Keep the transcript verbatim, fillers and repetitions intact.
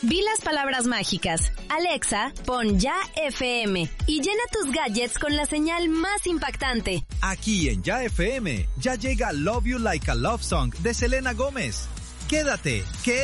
Di las palabras mágicas. Alexa, pon Ya F M y llena tus gadgets con la señal más impactante. Aquí en Ya F M, ya llega Love You Like a Love Song de Selena Gómez. Quédate, que